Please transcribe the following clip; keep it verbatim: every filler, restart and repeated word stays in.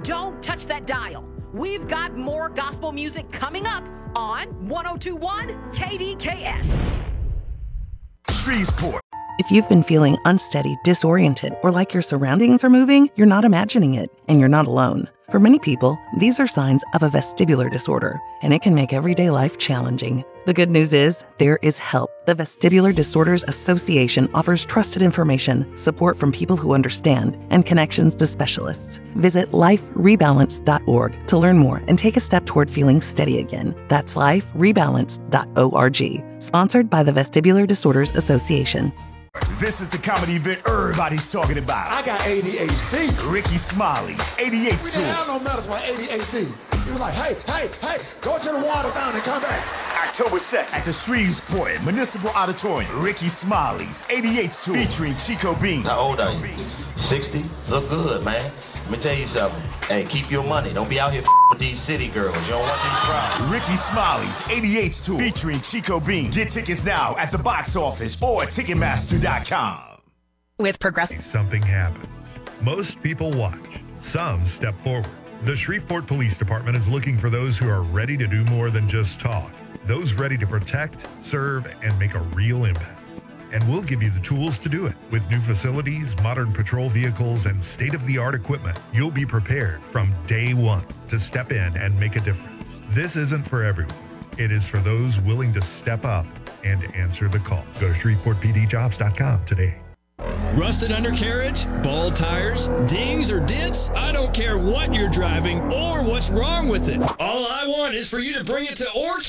Don't touch that dial. We've got more gospel music coming up on one oh two point one K D K S. Shreveport. If you've been feeling unsteady, disoriented, or like your surroundings are moving, you're not imagining it, and you're not alone. For many people, these are signs of a vestibular disorder, and it can make everyday life challenging. The good news is, there is help. The Vestibular Disorders Association offers trusted information, support from people who understand, and connections to specialists. Visit life rebalance dot org to learn more and take a step toward feeling steady again. That's life rebalance dot org. Sponsored by the Vestibular Disorders Association. This is the comedy event everybody's talking about. I got A D H D. Ricky Smiley's eighty-eight We tour. didn't have no medicine for A D H D. He was like, hey, hey, hey, go to the water fountain and come back. October second at the Shreveport Municipal Auditorium. Ricky Smiley's eighty-eight tour featuring Chico Bean. How old are you? sixty? Look good, man. Let me tell you something. Hey, keep your money. Don't be out here with these city girls. You don't want these problems. Ricky Smiley's eighty-eight tour featuring Chico Bean. Get tickets now at the box office or Ticketmaster dot com. With Progressive. Something happens. Most people watch. Some step forward. The Shreveport Police Department is looking for those who are ready to do more than just talk. Those ready to protect, serve, and make a real impact. And we'll give you the tools to do it. With new facilities, modern patrol vehicles, and state-of-the-art equipment, you'll be prepared from day one to step in and make a difference. This isn't for everyone. It is for those willing to step up and answer the call. Go to Shreveport P D jobs dot com today. Rusted undercarriage, bald tires, dings or dents? I don't care what you're driving or what's wrong with it. All I want is for you to bring it to Orchard.